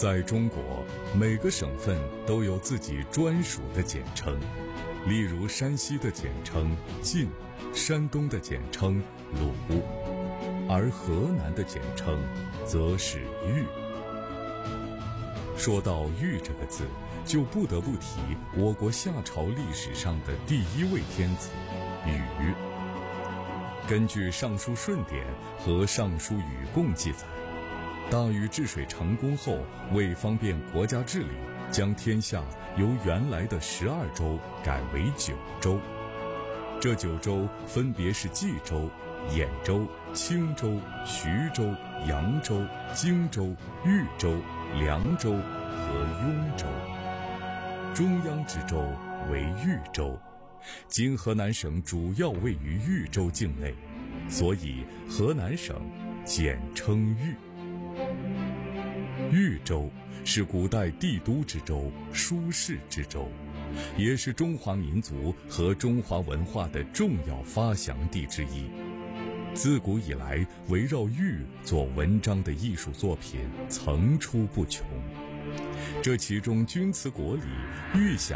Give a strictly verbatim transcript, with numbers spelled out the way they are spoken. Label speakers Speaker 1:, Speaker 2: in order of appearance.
Speaker 1: 在中国，每个省份都有自己专属的简称，例如山西的简称晋，山东的简称鲁，而河南的简称则是豫。说到豫这个字，就不得不提我国夏朝历史上的第一位天子禹。根据《尚书舜典》和《尚书禹贡》记载，大禹治水成功后，为方便国家治理，将天下由原来的十二州改为九州。这九州分别是冀州、兖州、青州、徐州、扬州、荆州、豫州、凉州和雍州。中央之州为豫州，今河南省主要位于豫州境内，所以河南省简称豫。豫州是古代帝都之州、舒适之州，也是中华民族和中华文化的重要发祥地之一。自古以来，围绕豫做文章的艺术作品层出不穷。这其中钧瓷国里，豫侠